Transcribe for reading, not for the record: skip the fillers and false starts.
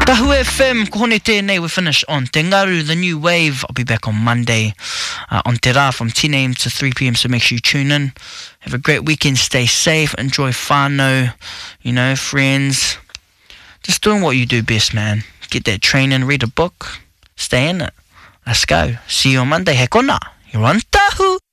Tahu FM, ko hone tēnei, we're finished on Te Ngaru, the new wave. I'll be back on Monday on Te Rā from 10 a.m. to 3 p.m, so make sure you tune in. Have a great weekend, stay safe, enjoy whānau, you know, friends. Just doing what you do best, man. Get that training, read a book, stay in it. Let's go. See you on Monday. He kona, you're on Tahu.